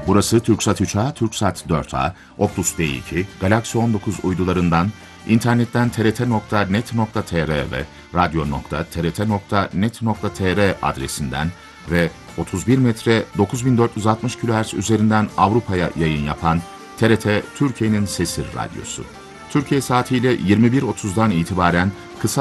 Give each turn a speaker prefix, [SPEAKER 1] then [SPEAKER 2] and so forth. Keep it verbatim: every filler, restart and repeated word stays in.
[SPEAKER 1] Burası Türksat üç A, Türksat dört A, Optus D iki, Galaxy on dokuz uydularından internetten trt nokta net nokta tr ve radyo nokta trt nokta net nokta tr adresinden ve otuz bir metre dokuz bin dört yüz altmış kilohertz üzerinden Avrupa'ya yayın yapan T R T Türkiye'nin Sesi Radyosu. Türkiye saatiyle yirmi bir otuzdan itibaren kısa